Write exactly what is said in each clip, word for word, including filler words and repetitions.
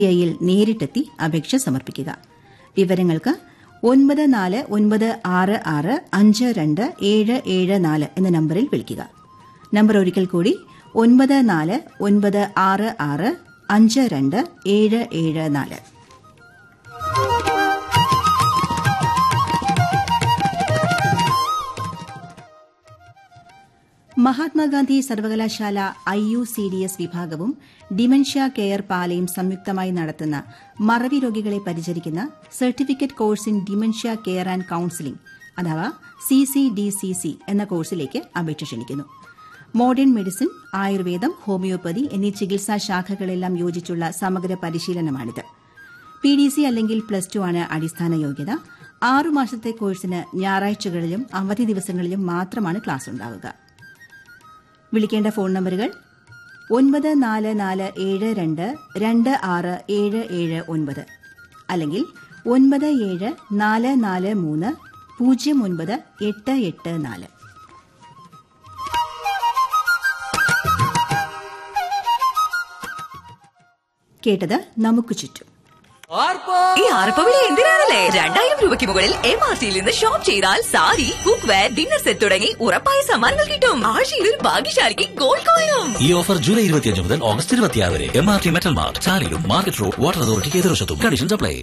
ഐയിൽ നേരിട്ടെത്തി അപേക്ഷ സമർപ്പിക്കുക. വിവരങ്ങൾക്ക് ഒൻപത് നാല് ഒൻപത് ആറ് ആറ് അഞ്ച് രണ്ട് ഏഴ് ഏഴ് നാല് എന്ന നമ്പറിൽ വിളിക്കുക. നമ്പർ ഒരിക്കൽ കൂടി ഒൻപത് നാല് ഒൻപത് ആറ് ആറ് അഞ്ച് രണ്ട് ഏഴ് ഏഴ് നാല്. മഹാത്മാഗാന്ധി സർവകലാശാല I U C D S വിഭാഗവും ഡിമെൻഷ്യ കെയർ പാലയും സംയുക്തമായി നടത്തുന്ന മറവി രോഗികളെ പരിചരിക്കുന്ന certificate course in dementia care and counselling അഥവാ C C D C C എന്ന കോഴ്സിലേക്ക് അപേക്ഷ ക്ഷണിക്കുന്നു. മോഡേൺ മെഡിസിൻ, ആയുർവേദം, ഹോമിയോപ്പതി എന്നീ ചികിത്സാ ശാഖകളെല്ലാം യോജിച്ചുള്ള സമഗ്ര പരിശീലനമാണിത്. പി ഡി സി അല്ലെങ്കിൽ പ്ലസ് ടു ആണ് അടിസ്ഥാന യോഗ്യത. ആറുമാസത്തെ കോഴ്സിന് ഞായറാഴ്ചകളിലും അവധി ദിവസങ്ങളിലും മാത്രമാണ് ക്ലാസ് ഉണ്ടാവുക. വിളിക്കേണ്ട ഫോൺ നമ്പറുകൾ ഒൻപത് നാല് നാല് ഏഴ് രണ്ട് രണ്ട് ആറ് ഏഴ് ഏഴ് ഒൻപത് അല്ലെങ്കിൽ ഒൻപത് ഏഴ് നാല് നാല് മൂന്ന് പൂജ്യം ഒൻപത് എട്ട് എട്ട് നാല്. കേട്ടത് നമുക്ക് ചുറ്റും. ഈ ആർപ്പവിളി എന്തിനാണല്ലേ? രണ്ടായിരം രൂപയ്ക്ക് മുകളിൽ എം ആർ ടിയിൽ നിന്ന് ഷോപ്പ് ചെയ്താൽ sari, cook wear, dinner set തുടങ്ങി ഉറപ്പായ സമ്മാനങ്ങൾ കിട്ടും. ആഴ്ചയിൽ ഒരു ഭാഗ്യശാലിക്ക് ഗോൾഡ് കോയിനും. ഈ ഓഫർ ജൂലൈ ഇരുപത്തിയഞ്ച് മുതൽ ഓഗസ്റ്റ് ഇരുപത്തിയാറ് വരെ M R T metal mart, ചാലിലും market road, water അതോറിറ്റിക്ക് എതിർവശത്തും. Conditions apply.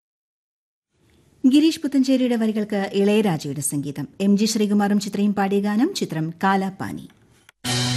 ഗിരീഷ് പുത്തഞ്ചേരിയുടെ വരികൾക്ക് ഇളയരാജയുടെ സംഗീതം. എം ജി ശ്രീകുമാറും ചിത്രയും പാടിയ ഗാനം. ചിത്രം കാലാപാനി.